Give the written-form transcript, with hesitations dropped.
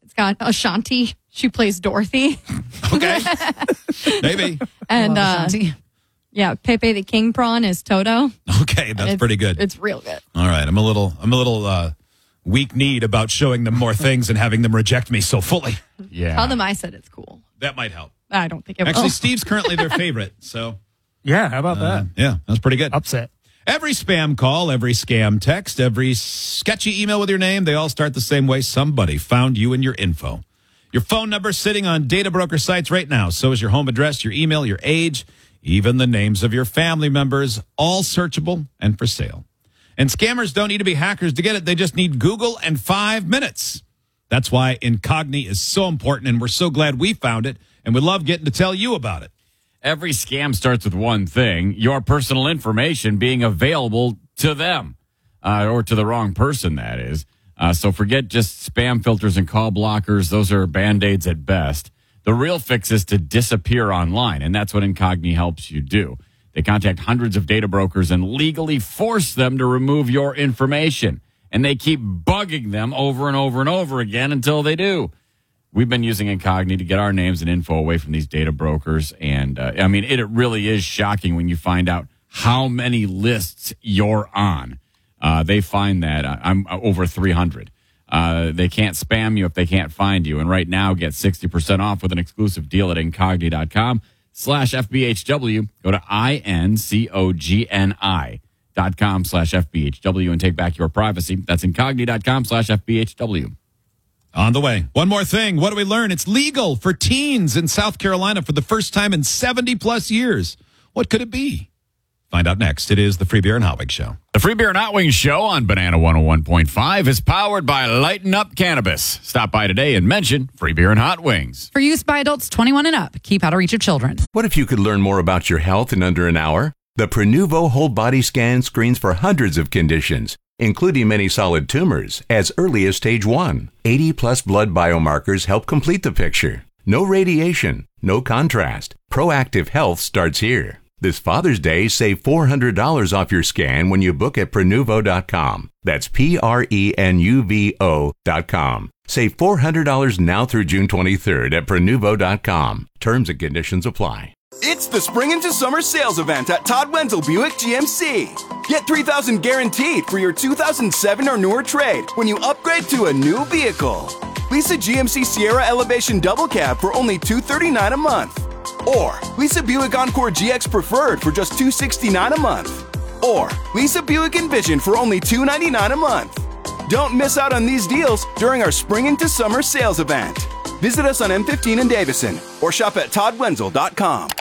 It's got Ashanti. She plays Dorothy. Okay. Maybe. And yeah, Pepe the King Prawn is Toto. Okay, that's pretty good. It's real good. All right, I'm a little weak-kneed about showing them more things and having them reject me so fully. Yeah. Tell them I said it's cool. That might help. I don't think it will. Actually, Steve's currently their favorite, so. Yeah, how about that? Yeah, that's pretty good. Upset. Every spam call, every scam text, every sketchy email with your name, they all start the same way. Somebody found you and your info. Your phone number sitting on data broker sites right now. So is your home address, your email, your age, even the names of your family members, all searchable and for sale. And scammers don't need to be hackers to get it. They just need Google and 5 minutes. That's why Incogni is so important, and we're so glad we found it, and we love getting to tell you about it. Every scam starts with one thing, your personal information being available to them, or to the wrong person, that is. So forget just spam filters and call blockers. Those are Band-Aids at best. The real fix is to disappear online, and that's what Incogni helps you do. They contact hundreds of data brokers and legally force them to remove your information. And they keep bugging them over and over and over again until they do. We've been using Incogni to get our names and info away from these data brokers. And, it really is shocking when you find out how many lists you're on. They find that I'm over 300. They can't spam you if they can't find you. And right now, get 60% off with an exclusive deal at incogni.com/FBHW. Go to incogni.com/FBHW and take back your privacy. That's incogni.com/FBHW. On the way. One more thing. What do we learn? It's legal for teens in South Carolina for the first time in 70-plus years. What could it be? Find out next. It is the Free Beer and Hot Wings Show. The Free Beer and Hot Wings Show on Banana 101.5 is powered by Lighten Up Cannabis. Stop by today and mention Free Beer and Hot Wings. For use by adults 21 and up. Keep out of reach of children. What if you could learn more about your health in under an hour? The Prenuvo whole body scan screens for hundreds of conditions, including many solid tumors, as early as stage 1. 80-plus blood biomarkers help complete the picture. No radiation, no contrast. Proactive health starts here. This Father's Day, save $400 off your scan when you book at Prenuvo.com. That's Prenuvo.com. Save $400 now through June 23rd at Prenuvo.com. Terms and conditions apply. It's the Spring into Summer sales event at Todd Wenzel Buick GMC. Get $3,000 guaranteed for your 2007 or newer trade when you upgrade to a new vehicle. Lease a GMC Sierra Elevation Double Cab for only $239 a month. Or lease a Buick Encore GX Preferred for just $269 a month. Or lease a Buick Envision for only $299 a month. Don't miss out on these deals during our Spring into Summer sales event. Visit us on M15 in Davison or shop at toddwenzel.com.